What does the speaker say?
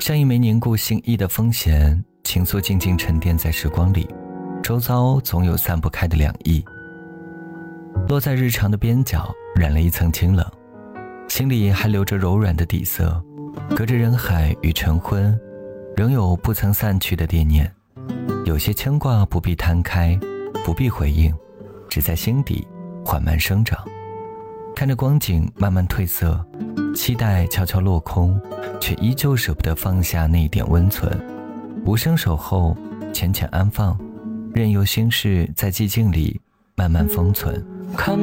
像一枚凝固心意的风弦，情愫静静沉淀在时光里，周遭总有散不开的两意，落在日常的边角，染了一层清冷，心里还留着柔软的底色，隔着人海与晨昏，仍有不曾散去的惦念。有些牵挂不必摊开，不必回应，只在心底缓慢生长。看着光景慢慢褪色，期待悄悄落空，却依旧舍不得放下那一点温存。无声守候，浅浅安放，任由心事在寂静里慢慢封存。 看